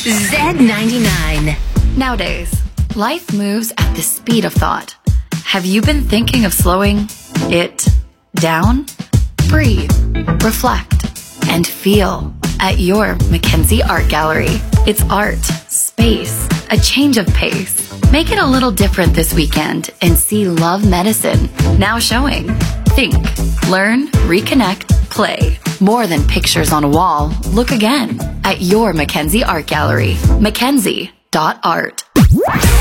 Z99. Nowadays, life moves at the speed of thought. Have you been thinking of slowing it down? Breathe, reflect, and feel at your Mackenzie Art Gallery. It's art, space, a change of pace. Make it a little different this weekend and see Love Medicine, now showing. Think, learn, reconnect, play. More than pictures on a wall, look again at your Mackenzie Art Gallery. Mackenzie.art.